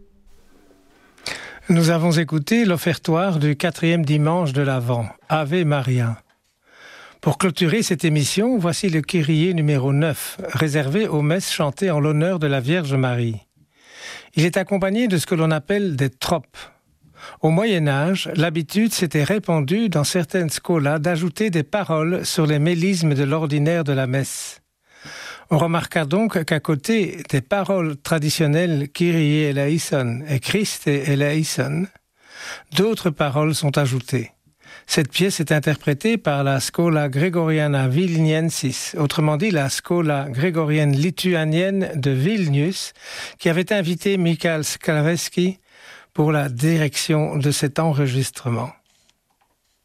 Nous avons écouté l'offertoire du 4e dimanche de l'Avent, Ave Maria. Pour clôturer cette émission, voici le Kyrie numéro 9, réservé aux messes chantées en l'honneur de la Vierge Marie. Il est accompagné de ce que l'on appelle des tropes. Au Moyen-Âge, l'habitude s'était répandue dans certaines scolas d'ajouter des paroles sur les mélismes de l'ordinaire de la messe. On remarqua donc qu'à côté des paroles traditionnelles Kyrie eleison et Christe eleison, d'autres paroles sont ajoutées. Cette pièce est interprétée par la Schola Gregoriana Vilniensis, autrement dit la Schola grégorienne lituanienne de Vilnius, qui avait invité Michael Sklavetsky pour la direction de cet enregistrement.